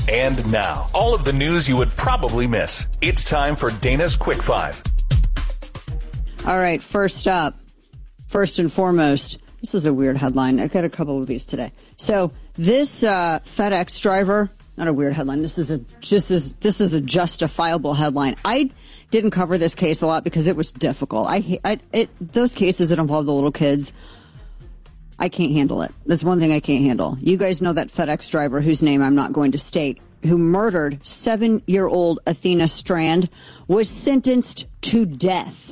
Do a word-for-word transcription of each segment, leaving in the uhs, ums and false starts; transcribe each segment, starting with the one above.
And now, all of the news you would probably miss. It's time for Dana's Quick Five. All right, first up, first and foremost, this is a weird headline. I got a couple of these today. So this uh, FedEx driver, not a weird headline. This is a just as this is a justifiable headline. I didn't cover this case a lot because it was difficult. I, I it those cases that involve the little kids, I can't handle it. That's one thing I can't handle. You guys know that FedEx driver whose name I'm not going to state, who murdered seven-year-old Athena Strand, was sentenced to death.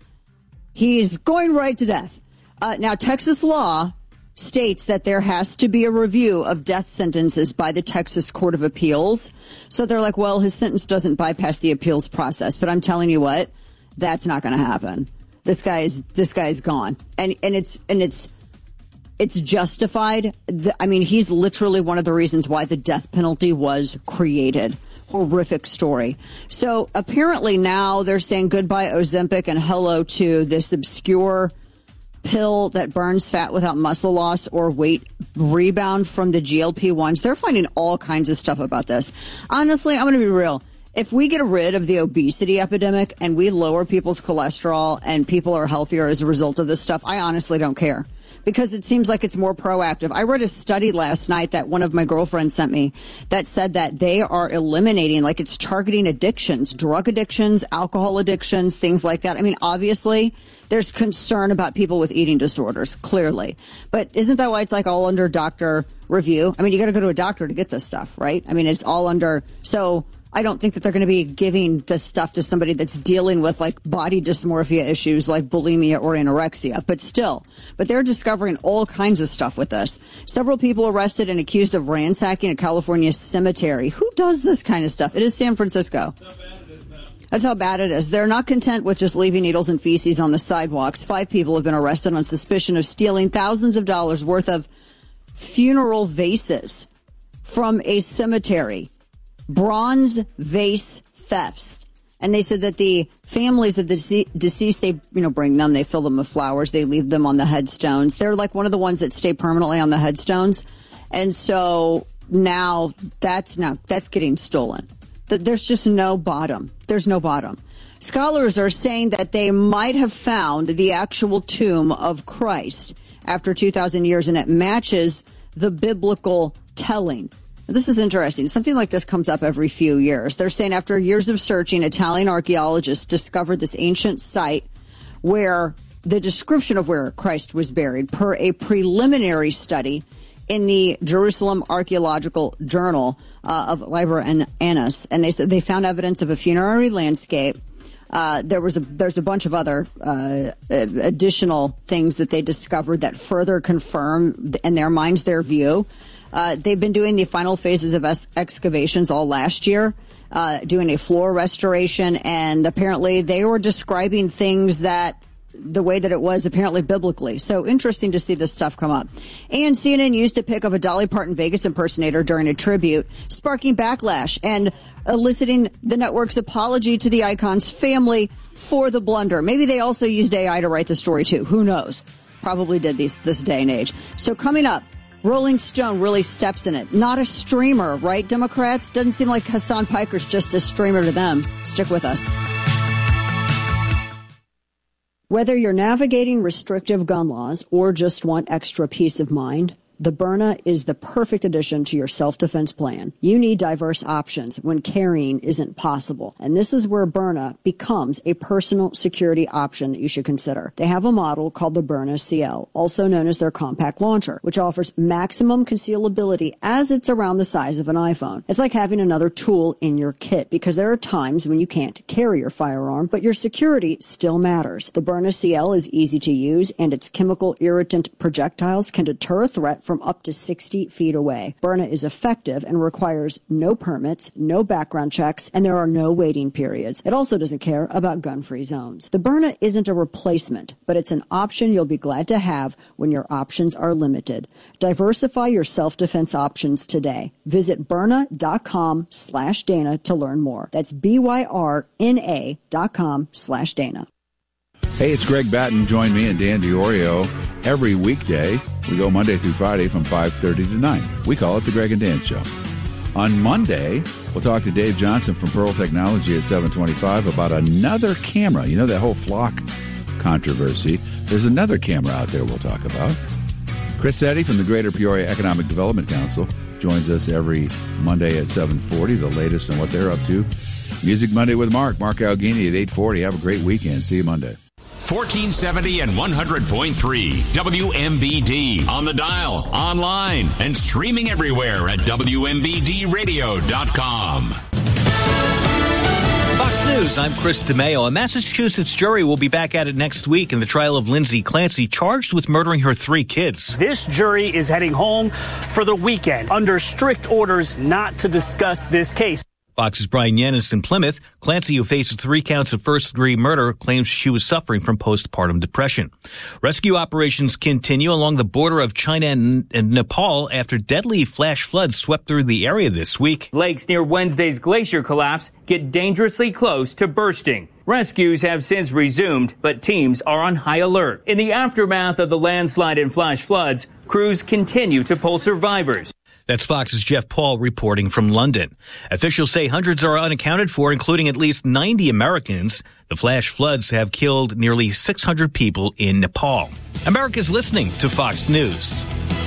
He's going right to death. Uh, now, Texas law states that there has to be a review of death sentences by the Texas Court of Appeals. So they're like, well, his sentence doesn't bypass the appeals process. But I'm telling you what, that's not going to happen. This guy is this guy is gone, and and it's and it's it's justified. I mean, he's literally one of the reasons why the death penalty was created. Horrific story. So apparently now they're saying goodbye Ozempic and hello to this obscure pill that burns fat without muscle loss or weight rebound from the G L P ones. They're finding all kinds of stuff about this. Honestly, I'm going to be real. If we get rid of the obesity epidemic and we lower people's cholesterol and people are healthier as a result of this stuff, I honestly don't care. Because it seems like it's more proactive. I read a study last night that one of my girlfriends sent me that said that they are eliminating, like it's targeting addictions, drug addictions, alcohol addictions, things like that. I mean, obviously, there's concern about people with eating disorders, clearly. But isn't that why it's like all under doctor review? I mean, you got to go to a doctor to get this stuff, right? I mean, it's all under. So I don't think that they're going to be giving this stuff to somebody that's dealing with like body dysmorphia issues like bulimia or anorexia, but still. But they're discovering all kinds of stuff with this. Several people arrested and accused of ransacking a California cemetery. Who does this kind of stuff? It is San Francisco. That's how bad it is. They're not content with just leaving needles and feces on the sidewalks. Five people have been arrested on suspicion of stealing thousands of dollars worth of funeral vases from a cemetery. Bronze vase thefts. And they said that the families of the deceased, they, you know, bring them, they fill them with flowers, they leave them on the headstones. They're like one of the ones that stay permanently on the headstones. And so now that's not, that's getting stolen. There's just no bottom. There's no bottom. Scholars are saying that they might have found the actual tomb of Christ after two thousand years, and it matches the biblical telling. This is interesting. Something like this comes up every few years. They're saying after years of searching, Italian archaeologists discovered this ancient site where the description of where Christ was buried per a preliminary study in the Jerusalem Archaeological Journal uh, of Liber Annus. And they said they found evidence of a funerary landscape. Uh, there was a, there's a bunch of other uh, additional things that they discovered that further confirm in their minds their view. Uh, they've been doing the final phases of es- excavations all last year, uh, doing a floor restoration, and apparently they were describing things that the way that it was apparently biblically. So interesting to see this stuff come up. And C N N used a pic of a Dolly Parton Vegas impersonator during a tribute, sparking backlash and eliciting the network's apology to the icon's family for the blunder. Maybe they also used A I to write the story too. Who knows? Probably did these this day and age. So coming up, Rolling Stone really steps in it. Not a streamer, right, Democrats? Doesn't seem like Hassan Piker's just a streamer to them. Stick with us. Whether you're navigating restrictive gun laws or just want extra peace of mind, the Byrna is the perfect addition to your self-defense plan. You need diverse options when carrying isn't possible. And this is where Byrna becomes a personal security option that you should consider. They have a model called the Byrna C L, also known as their compact launcher, which offers maximum concealability as it's around the size of an iPhone. It's like having another tool in your kit because there are times when you can't carry your firearm, but your security still matters. The Byrna C L is easy to use, and its chemical irritant projectiles can deter a threat from up to sixty feet away. Byrna is effective and requires no permits, no background checks, and there are no waiting periods. It also doesn't care about gun-free zones. The Byrna isn't a replacement, but it's an option you'll be glad to have when your options are limited. Diversify your self-defense options today. Visit Byrna.com slash Dana to learn more. That's B-Y-R-N-A dot com slash Dana. Hey, it's Greg Batten. Join me and Dan DiOrio every weekday. We go Monday through Friday from five thirty to nine. We call it the Greg and Dan Show. On Monday, we'll talk to Dave Johnson from Pearl Technology at seven twenty-five about another camera. You know that whole flock controversy. There's another camera out there we'll talk about. Chris Eddy from the Greater Peoria Economic Development Council joins us every Monday at seven forty, the latest on what they're up to. Music Monday with Mark. Mark Alghini at eight forty. Have a great weekend. See you Monday. fourteen seventy and one hundred point three W M B D. On the dial, online, and streaming everywhere at W M B D radio dot com. Fox News, I'm Chris DeMeo. A Massachusetts jury will be back at it next week in the trial of Lindsay Clancy, charged with murdering her three kids. This jury is heading home for the weekend under strict orders not to discuss this case. Fox's Brian Yannis in Plymouth. Clancy, who faces three counts of first-degree murder, claims she was suffering from postpartum depression. Rescue operations continue along the border of China and, and Nepal after deadly flash floods swept through the area this week. Lakes near Wednesday's glacier collapse get dangerously close to bursting. Rescues have since resumed, but teams are on high alert. In the aftermath of the landslide and flash floods, crews continue to pull survivors. That's Fox's Jeff Paul reporting from London. Officials say hundreds are unaccounted for, including at least ninety Americans. The flash floods have killed nearly six hundred people in Nepal. America's listening to Fox News.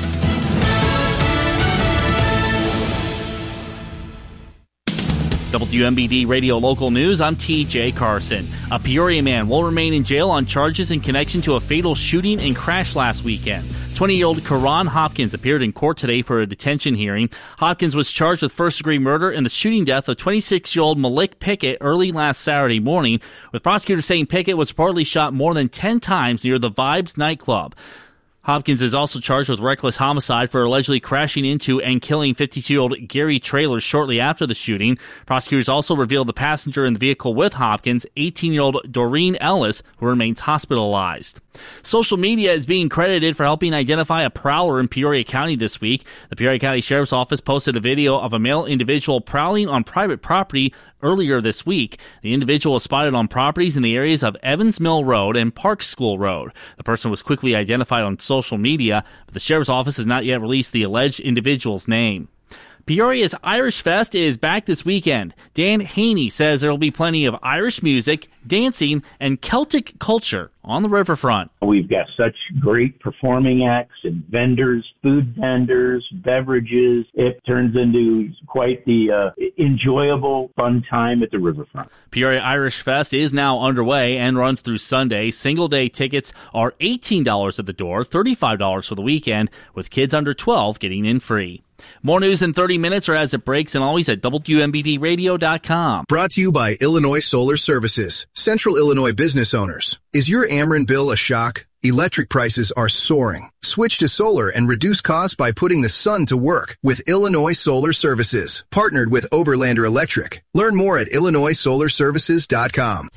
W M B D Radio Local News, I'm T J Carson. A Peoria man will remain in jail on charges in connection to a fatal shooting and crash last weekend. twenty-year-old Karan Hopkins appeared in court today for a detention hearing. Hopkins was charged with first-degree murder in the shooting death of twenty-six-year-old Malik Pickett early last Saturday morning, with prosecutors saying Pickett was reportedly shot more than ten times near the Vibes nightclub. Hopkins is also charged with reckless homicide for allegedly crashing into and killing fifty-two-year-old Gary Traylor shortly after the shooting. Prosecutors also revealed the passenger in the vehicle with Hopkins, eighteen-year-old Doreen Ellis, who remains hospitalized. Social media is being credited for helping identify a prowler in Peoria County this week. The Peoria County Sheriff's Office posted a video of a male individual prowling on private property earlier this week. The individual was spotted on properties in the areas of Evans Mill Road and Park School Road. The person was quickly identified on social media, but the Sheriff's Office has not yet released the alleged individual's name. Peoria's Irish Fest is back this weekend. Dan Haney says there will be plenty of Irish music, dancing, and Celtic culture on the riverfront. We've got such great performing acts and vendors, food vendors, beverages. It turns into quite the uh, enjoyable, fun time at the riverfront. Peoria Irish Fest is now underway and runs through Sunday. Single-day tickets are eighteen dollars at the door, thirty-five dollars for the weekend, with kids under twelve getting in free. More news in thirty minutes or as it breaks, and always at W M B D radio dot com. Brought to you by Illinois Solar Services, Central Illinois business owners. Is your Ameren bill a shock? Electric prices are soaring. Switch to solar and reduce costs by putting the sun to work with Illinois Solar Services, partnered with Oberlander Electric. Learn more at Illinois Solar Services dot com.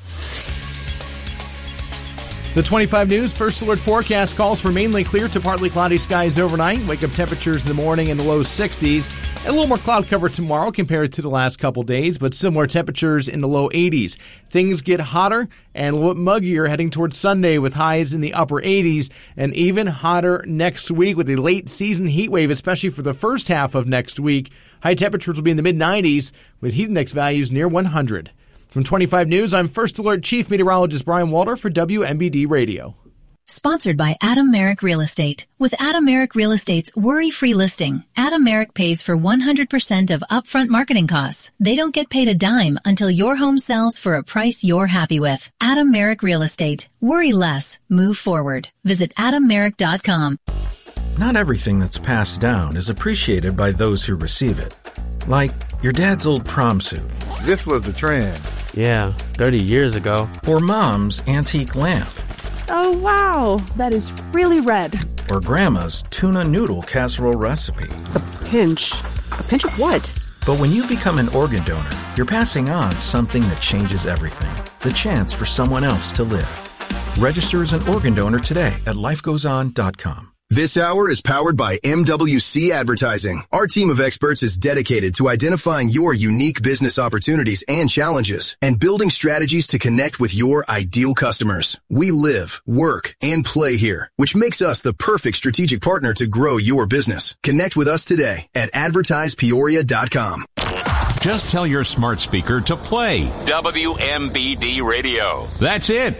The twenty-five News First Alert forecast calls for mainly clear to partly cloudy skies overnight. Wake-up temperatures in the morning in the low sixties. And a little more cloud cover tomorrow compared to the last couple days, but similar temperatures in the low eighties. Things get hotter and a little bit muggier heading towards Sunday with highs in the upper eighties, and even hotter next week with a late season heat wave, especially for the first half of next week. High temperatures will be in the mid nineties with heat index values near one hundred. From twenty-five News, I'm First Alert Chief Meteorologist Brian Walter for W M B D Radio. Sponsored by Adam Merrick Real Estate. With Adam Merrick Real Estate's worry-free listing, Adam Merrick pays for one hundred percent of upfront marketing costs. They don't get paid a dime until your home sells for a price you're happy with. Adam Merrick Real Estate. Worry less. Move forward. Visit adam merrick dot com. Not everything that's passed down is appreciated by those who receive it. Like your dad's old prom suit. This was the trend. Yeah, thirty years ago. Or mom's antique lamp. Oh, wow, that is really red. Or grandma's tuna noodle casserole recipe. A pinch. A pinch of what? But when you become an organ donor, you're passing on something that changes everything. The chance for someone else to live. Register as an organ donor today at life goes on dot com. This hour is powered by M W C Advertising. Our team of experts is dedicated to identifying your unique business opportunities and challenges and building strategies to connect with your ideal customers. We live, work, and play here, which makes us the perfect strategic partner to grow your business. Connect with us today at advertise peoria dot com. Just tell your smart speaker to play W M B D Radio. That's it.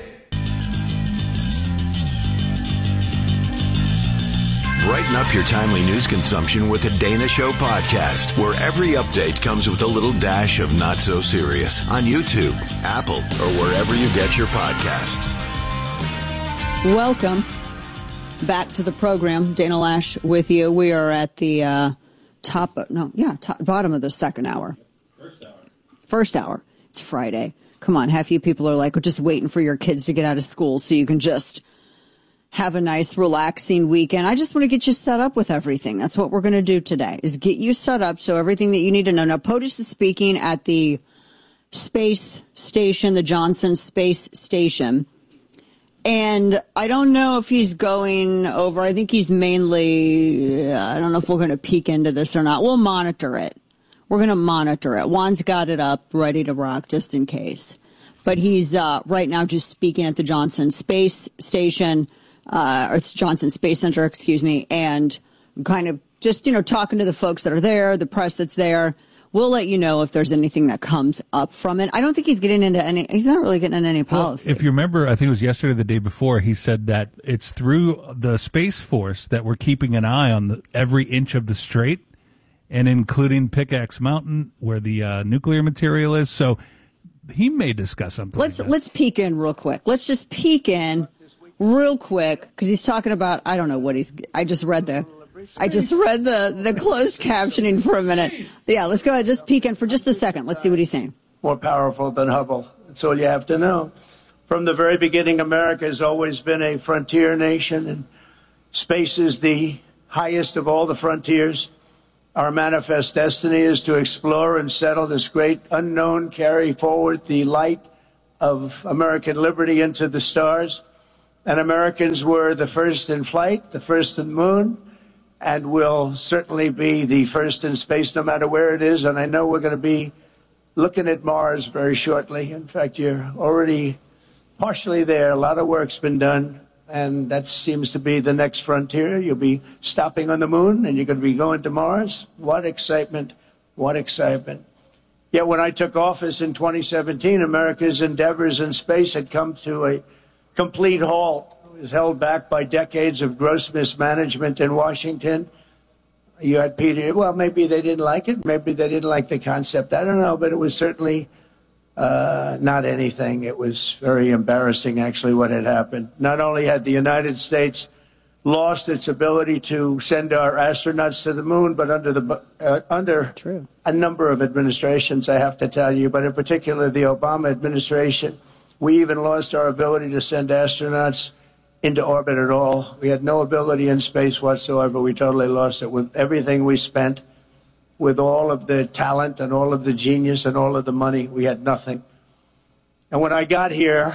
Brighten up your timely news consumption with the Dana Show podcast, where every update comes with a little dash of not so serious on YouTube, Apple, or wherever you get your podcasts. Welcome back to the program. Dana Lash with you. We are at the uh, top, of, no, yeah, top, bottom of the second hour. First hour. First hour. It's Friday. Come on, half you people are like, we're just waiting for your kids to get out of school so you can just have a nice, relaxing weekend. I just want to get you set up with everything. That's what we're going to do today, is get you set up so everything that you need to know. Now, POTUS is speaking at the space station, the Johnson Space Station. And I don't know if he's going over. I think he's mainly, I don't know if we're going to peek into this or not. We'll monitor it. We're going to monitor it. Juan's got it up, ready to rock, just in case. But he's uh, right now just speaking at the Johnson Space Station. Uh, or it's Johnson Space Center, excuse me, and kind of just, you know, talking to the folks that are there, the press that's there. We'll let you know if there's anything that comes up from it. I don't think he's getting into any, he's not really getting into any policy. Well, if you remember, I think it was yesterday or the day before, he said that it's through the Space Force that we're keeping an eye on the, every inch of the strait, and including Pickaxe Mountain, where the uh, nuclear material is. So he may discuss something. Let's, like that. let's peek in real quick. Let's just peek in real quick, because he's talking about, I don't know what he's, I just read the, I just read the, the closed captioning for a minute. Yeah, let's go ahead, just peek in for just a second. Let's see what he's saying. More powerful than Hubble. That's all you have to know. From the very beginning, America has always been a frontier nation, and space is the highest of all the frontiers. Our manifest destiny is to explore and settle this great unknown, carry forward the light of American liberty into the stars. And Americans were the first in flight, the first in the moon, and will certainly be the first in space no matter where it is. And I know we're going to be looking at Mars very shortly. In fact, you're already partially there. A lot of work's been done, and that seems to be the next frontier. You'll be stopping on the moon, and you're going to be going to Mars. What excitement, what excitement. Yet when I took office in twenty seventeen, America's endeavors in space had come to a complete halt. It was held back by decades of gross mismanagement in Washington. You had Peter, well, maybe they didn't like it. Maybe they didn't like the concept. I don't know, but it was certainly uh, not anything. It was very embarrassing, actually, what had happened. Not only had the United States lost its ability to send our astronauts to the moon, but under the uh, under True. a number of administrations, I have to tell you, but in particular the Obama administration, we even lost our ability to send astronauts into orbit at all. We had no ability in space whatsoever. We totally lost it. With everything we spent, with all of the talent and all of the genius and all of the money, we had nothing. And when I got here,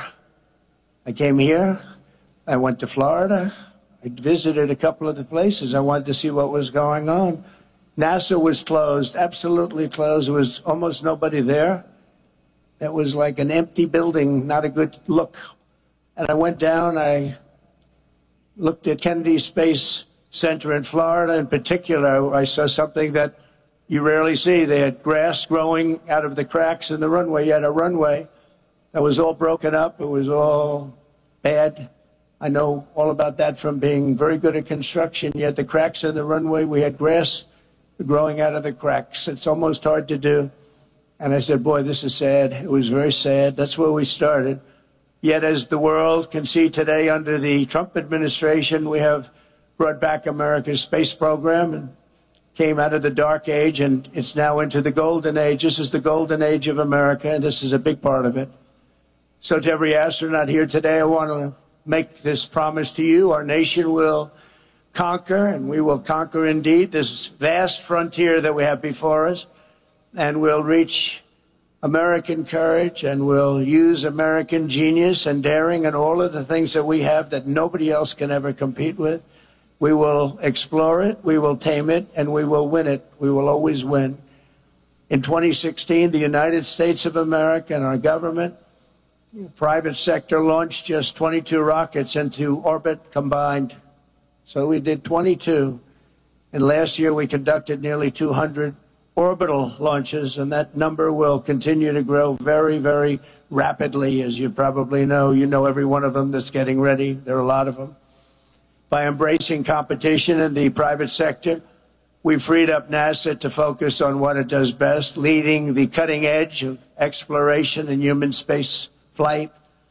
I came here, I went to Florida, I visited a couple of the places. I wanted to see what was going on. NASA was closed, absolutely closed. There was almost nobody there. It was like an empty building, not a good look. And I went down, I looked at Kennedy Space Center in Florida in particular. I saw something that you rarely see. They had grass growing out of the cracks in the runway. You had a runway that was all broken up. It was all bad. I know all about that from being very good at construction. You had the cracks in the runway. We had grass growing out of the cracks. It's almost hard to do. And I said, boy, this is sad. It was very sad. That's where we started. Yet as the world can see today under the Trump administration, we have brought back America's space program and came out of the dark age, and it's now into the golden age. This is the golden age of America, and this is a big part of it. So to every astronaut here today, I want to make this promise to you. Our nation will conquer, and we will conquer indeed this vast frontier that we have before us. And we'll reach American courage, and we'll use American genius and daring and all of the things that we have that nobody else can ever compete with. We will explore it, we will tame it, and we will win it. We will always win. In twenty sixteen, the United States of America and our government, the private sector, launched just twenty-two rockets into orbit combined. So we did twenty-two. And last year we conducted nearly two hundred orbital launches, and that number will continue to grow very, very rapidly, as you probably know. You know every one of them that's getting ready. There are a lot of them. By embracing competition in the private sector, we freed up NASA to focus on what it does best, leading the cutting edge of exploration and human space flight.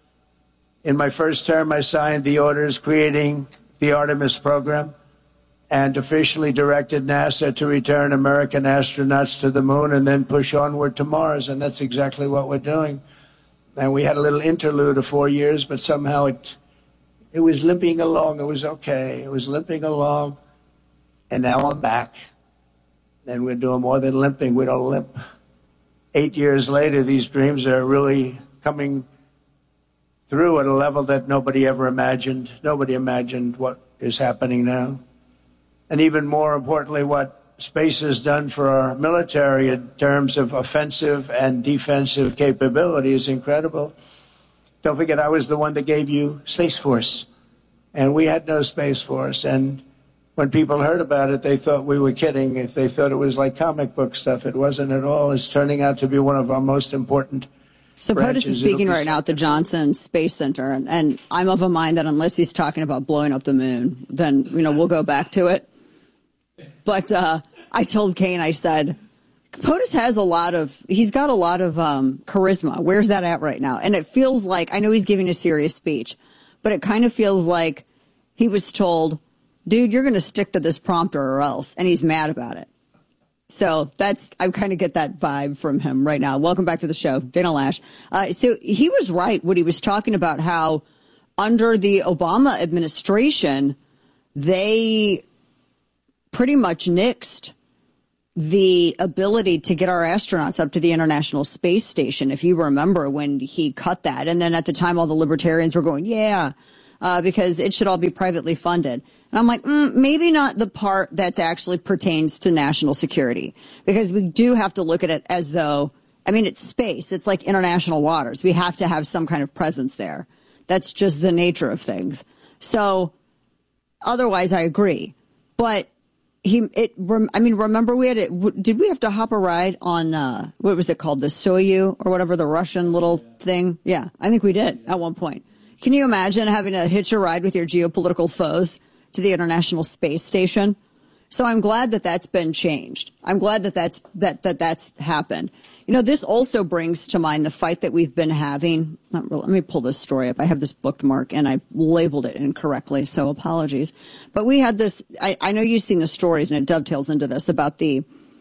In my first term, I signed the orders creating the Artemis program and officially directed NASA to return American astronauts to the moon and then push onward to Mars, and that's exactly what we're doing. And we had a little interlude of four years, but somehow it it was limping along. It was okay. It was limping along, and now I'm back. And we're doing more than limping. We don't limp. Eight years later, these dreams are really coming through at a level that nobody ever imagined. Nobody imagined what is happening now. And even more importantly, what space has done for our military in terms of offensive and defensive capability is incredible. Don't forget, I was the one that gave you Space Force, and we had no Space Force. And when people heard about it, they thought we were kidding. If they thought it was like comic book stuff, it wasn't at all. It's turning out to be one of our most important So POTUS is speaking right now at the Johnson Space Center, and, and I'm of a mind that unless he's talking about blowing up the moon, then, you know, we'll go back to it. But uh, I told Kane, I said, POTUS has a lot of, he's got a lot of um, charisma. Where's that at right now? And it feels like, I know he's giving a serious speech, but it kind of feels like he was told, dude, you're going to stick to this prompter or else, and he's mad about it. So that's, I kind of get that vibe from him right now. Welcome back to the show, Dana Loesch. Uh, so he was right when he was talking about how under the Obama administration, they pretty much nixed the ability to get our astronauts up to the International Space Station. If you remember when he cut that. And then at the time, all the libertarians were going, yeah, uh, because it should all be privately funded. And I'm like, mm, maybe not the part that actually pertains to national security, because we do have to look at it as though, I mean, it's space. It's like international waters. We have to have some kind of presence there. That's just the nature of things. So otherwise, I agree. But he, it, I mean, remember we had it, did we have to hop a ride on, uh, what was it called? The Soyuz or whatever, the Russian little thing? Yeah, I think we did at one point. Can you imagine having to hitch a ride with your geopolitical foes to the International Space Station? So I'm glad that that's been changed. I'm glad that that's, that, that that's happened. You know, this also brings to mind the fight that we've been having. Not really, let me pull this story up. I have this bookmark and I labeled it incorrectly, so apologies. But we had this, I, I know you've seen the stories and it dovetails into this about the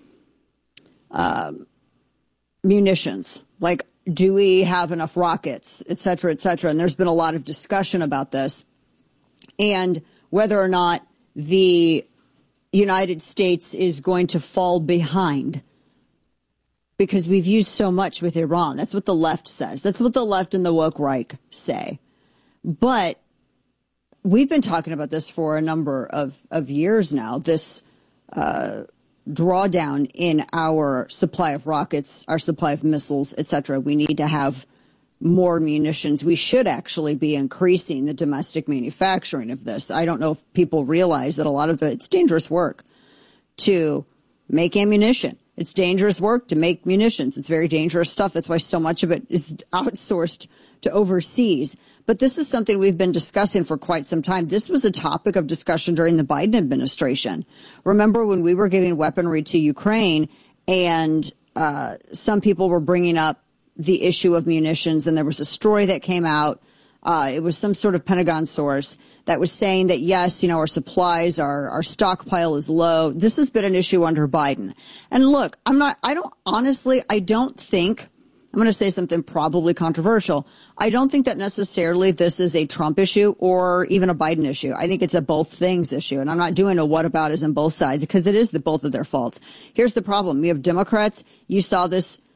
um, munitions. Like, do we have enough rockets, et cetera, et cetera? And there's been a lot of discussion about this. And whether or not the United States is going to fall behind because we've used so much with Iran. That's what the left says. That's what the left and the woke right say. But we've been talking about this for a number of, of years now, this uh, drawdown in our supply of rockets, our supply of missiles, et cetera. We need to have more munitions. We should actually be increasing the domestic manufacturing of this. I don't know if people realize that a lot of the, it's dangerous work to make ammunition. It's dangerous work to make munitions. It's very dangerous stuff. That's why so much of it is outsourced to overseas. But this is something we've been discussing for quite some time. This was a topic of discussion during the Biden administration. Remember when we were giving weaponry to Ukraine and uh, some people were bringing up the issue of munitions, and there was a story that came out. Uh, it was some sort of Pentagon source that was saying that, yes, you know, our supplies, our, our stockpile is low. This has been an issue under Biden. And look, I'm not, I don't, honestly, I don't think, I'm going to say something probably controversial. I don't think that necessarily this is a Trump issue or even a Biden issue. I think it's a both things issue. And I'm not doing a whataboutism both sides because it is the both of their faults. Here's the problem. We have Democrats. You saw this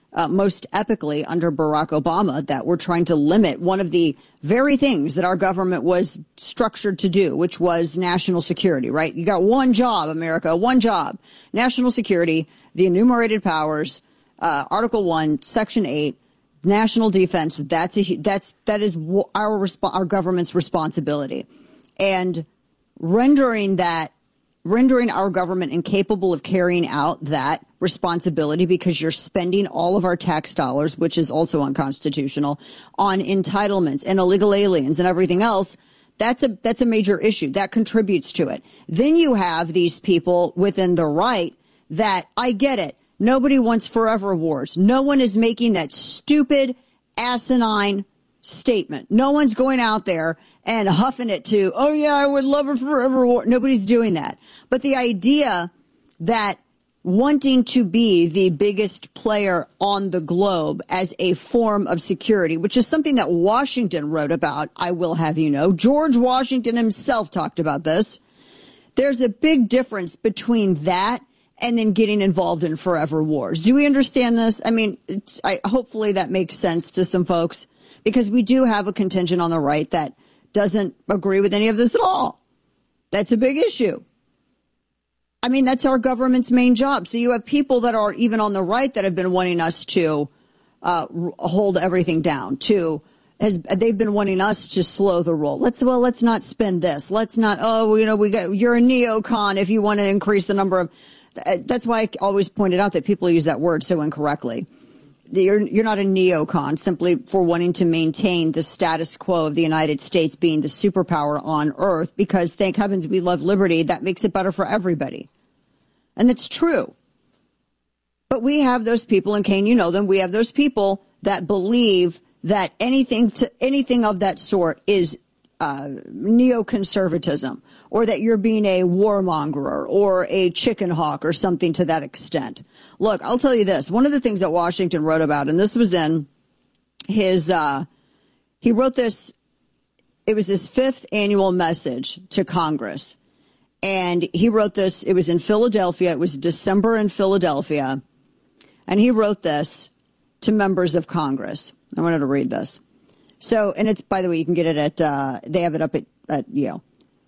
uh, most epically under Barack Obama, that we're trying to limit one of the very things that our government was structured to do, which was national security, right? You got one job, America, one job, national security, the enumerated powers, uh, Article one, Section eight, national defense. That's a, that's, that is our, resp- our government's responsibility. And rendering that, rendering our government incapable of carrying out that responsibility because you're spending all of our tax dollars, which is also unconstitutional, on entitlements and illegal aliens and everything else. That's a, that's a major issue. That contributes to it. Then you have these people within the right that, I get it, nobody wants forever wars. No one is making that stupid, asinine statement. No one's going out there and huffing it to, oh yeah, I would love a forever war. Nobody's doing that. But the idea that wanting to be the biggest player on the globe as a form of security, which is something that Washington wrote about, I will have you know, George Washington himself talked about this. There's a big difference between that and then getting involved in forever wars. Do we understand this? I mean, it's, I, hopefully that makes sense to some folks, because we do have a contingent on the right that doesn't agree with any of this at all. That's a big issue. I mean, that's our government's main job. So you have people that are even on the right that have been wanting us to uh, hold everything down, to has they've been wanting us to slow the roll. Let's well, let's not spend this. Let's not. Oh, you know, we got you're a neocon if you want to increase the number of. That's why I always pointed out that people use that word so incorrectly. You're, you're not a neocon simply for wanting to maintain the status quo of the United States being the superpower on earth, because thank heavens we love liberty. That makes it better for everybody. And that's true. But we have those people, and Kane, you know them, we have those people that believe that anything to anything of that sort is uh, neoconservatism, or that you're being a warmonger or a chicken hawk or something to that extent. Look, I'll tell you this. One of the things that Washington wrote about, and this was in his, uh, he wrote this, it was his fifth annual message to Congress. And he wrote this, it was in Philadelphia, it was December in Philadelphia. And he wrote this to members of Congress. I wanted to read this. So, and it's, by the way, you can get it at, uh, they have it up at, at Yale.